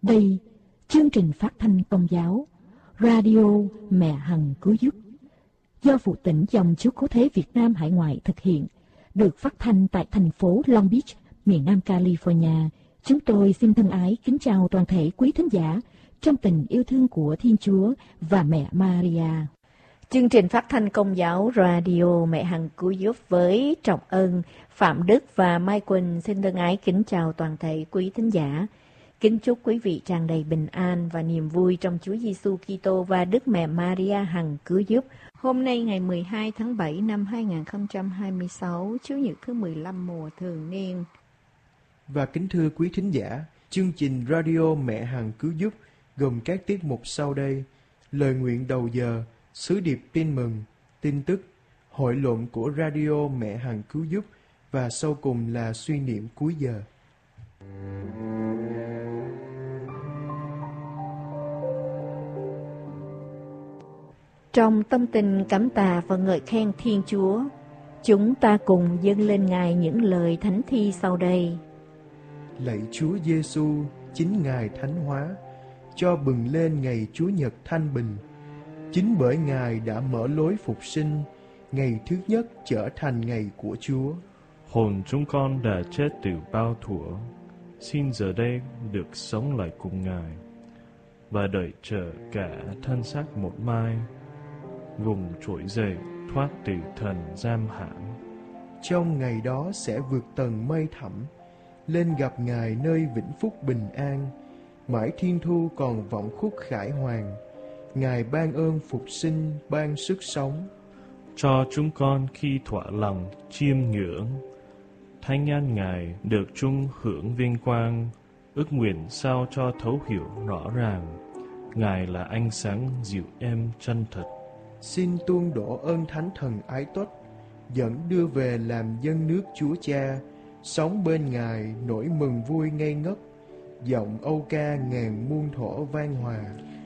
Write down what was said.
Đây, chương trình phát thanh Công giáo, Radio Mẹ Hằng Cứu Giúp, do Phụ Tỉnh Dòng Chúa Cứu Thế Việt Nam Hải Ngoại thực hiện, được phát thanh tại thành phố Long Beach, miền Nam California. Chúng tôi xin thân ái kính chào toàn thể quý thính giả trong tình yêu thương của Thiên Chúa và Mẹ Maria. Chương trình phát thanh Công giáo Radio Mẹ Hằng Cứu Giúp với Trọng Ân, Phạm Đức và Mai Quỳnh xin thân ái kính chào toàn thể quý thính giả. Kính chúc quý vị tràn đầy bình an và niềm vui trong Chúa Giêsu Kitô và Đức Mẹ Maria Hằng Cứu Giúp. Hôm nay ngày 12 tháng 7 năm 2026, Chủ nhật thứ 15 mùa thường niên. Và kính thưa quý thính giả, chương trình Radio Mẹ Hằng Cứu Giúp gồm các tiết mục sau đây: lời nguyện đầu giờ, sứ điệp tin mừng, tin tức, hội luận của Radio Mẹ Hằng Cứu Giúp và sau cùng là suy niệm cuối giờ. Trong tâm tình cảm tạ và ngợi khen Thiên Chúa, chúng ta cùng dâng lên Ngài những lời thánh thi sau đây. Lạy Chúa Giêsu, chính Ngài thánh hóa, cho bừng lên ngày Chúa Nhật thanh bình. Chính bởi Ngài đã mở lối phục sinh, ngày thứ nhất trở thành ngày của Chúa. Hồn chúng con đã chết từ bao thuở, xin giờ đây được sống lại cùng Ngài, và đợi chờ cả thân xác một mai, vùng trỗi dậy thoát từ thần giam hãm. Trong ngày đó sẽ vượt tầng mây thẳm, lên gặp Ngài nơi vĩnh phúc bình an. Mãi thiên thu còn vọng khúc khải hoàn, Ngài ban ơn phục sinh, ban sức sống. Cho chúng con khi thỏa lòng chiêm ngưỡng thánh nhân Ngài được chung hưởng vinh quang, ước nguyện sao cho thấu hiểu rõ ràng, Ngài là ánh sáng dịu êm chân thật. Xin tuôn đổ ơn Thánh Thần ái tuất, dẫn đưa về làm dân nước Chúa Cha, sống bên Ngài nỗi mừng vui ngây ngất, giọng âu ca ngàn muôn thuở vang hòa.